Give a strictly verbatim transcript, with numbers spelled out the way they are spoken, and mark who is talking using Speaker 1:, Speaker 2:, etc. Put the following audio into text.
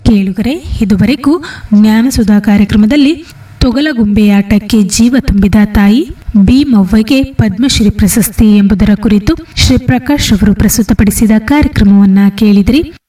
Speaker 1: ಕೇಳುಗರೆ, ಇದುವರೆಗೂ ಜ್ಞಾನಸುಧಾ ಕಾರ್ಯಕ್ರಮದಲ್ಲಿ ತೊಗಲಗುಂಬೆಯಾಟಕ್ಕೆ ಜೀವ ತುಂಬಿದ ತಾಯಿ ಬಿ ಮವ್ವಗೆ ಪದ್ಮಶ್ರೀ ಪ್ರಶಸ್ತಿ ಎಂಬುದರ ಕುರಿತು ಶ್ರೀ ಪ್ರಕಾಶ್ ಅವರು ಪ್ರಸ್ತುತಪಡಿಸಿದ ಕಾರ್ಯಕ್ರಮವನ್ನ ಕೇಳಿದ್ರಿ.